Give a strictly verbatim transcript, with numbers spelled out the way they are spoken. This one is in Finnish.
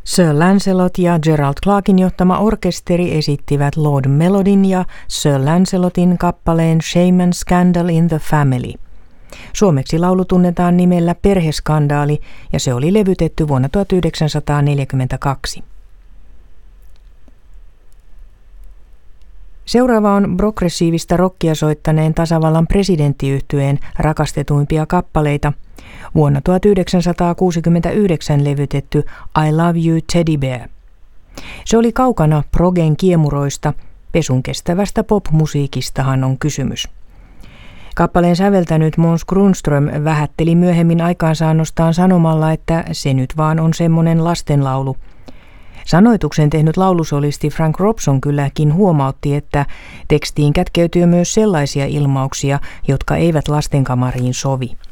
Sir Lancelot ja Gerald Clarkin johtama orkesteri esittivät Lord Melodyn ja Sir Lancelotin kappaleen Shame and Scandal in the Family. Suomeksi laulu tunnetaan nimellä Perheskandaali ja se oli levytetty vuonna tuhatyhdeksänsataaneljäkymmentäkaksi. Seuraava on progressiivista rockia soittaneen tasavallan presidenttiyhtyeen rakastetuimpia kappaleita, vuonna tuhatyhdeksänsataakuusikymmentäyhdeksän levytetty I Love You Teddy Bear. Se oli kaukana progen kiemuroista, pesun kestävästä popmusiikistahan on kysymys. Kappaleen säveltänyt Måns Grundström vähätteli myöhemmin aikaansaannostaan sanomalla, että se nyt vaan on semmonen lastenlaulu. Sanoituksen tehnyt laulusolisti Frank Robson kylläkin huomautti, että tekstiin kätkeytyy myös sellaisia ilmauksia, jotka eivät lastenkamariin sovi.